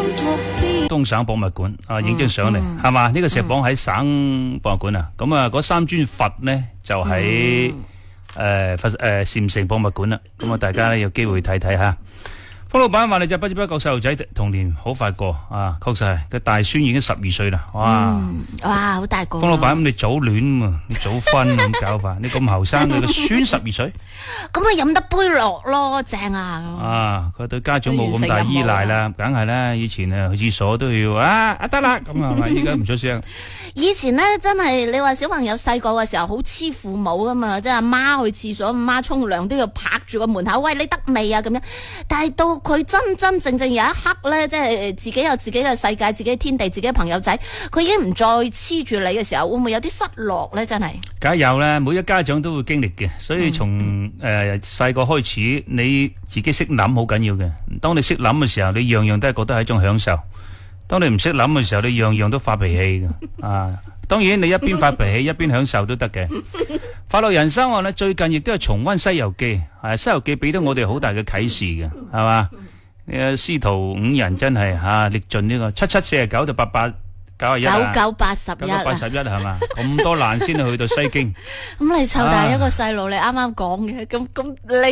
東省博物館啊，影張相嚟係嘛？呢個石榜喺省博物館啊，咁啊嗰三尊佛呢就喺禪城博物館啦。咁啊，大家咧有機會睇睇吓。方老闆話：你只不知不覺細路仔童年好快過啊，確實係個大孫已經12歲啦，哇！ 哇，好大個。 方老闆，咁你早戀啊，你早婚咁搞法？你咁後生，你個孫12歲， 咁啊飲得杯落咯，正啊！ 啊，佢對家長冇咁大依賴啦，梗係啦。以前啊去廁所都要得啦，咁係咪？依家唔出聲。 以前咧真係你話小朋友細個嘅時候好黐父母噶嘛，即係阿媽去廁所，阿媽沖涼都要拍住個門口，喂，你得未啊咁樣。但係到佢真真正正有一刻咧，即係自己有自己嘅世界、自己嘅天地、自己嘅朋友仔，佢已經唔再黐住你嘅時候，會唔會有啲失落咧？真係梗係有啦，每一家長都會經歷嘅，所以從細個開始，你自己識諗好緊要嘅。當你識諗嘅時候，你樣樣都係覺得係一種享受。當你唔識諗嘅時候，你樣樣都發脾氣嘅啊！當然你一邊發脾氣一邊享受都得嘅。快樂人生我呢最近亦都係重溫《西遊記》，係《西遊記》俾到我哋好大嘅啟示嘅，係嘛？師徒五人真係歷盡呢個7749就8891 9981係嘛？咁多難先去到西經。 咁你湊大一個細路，你啱啱講嘅，咁你。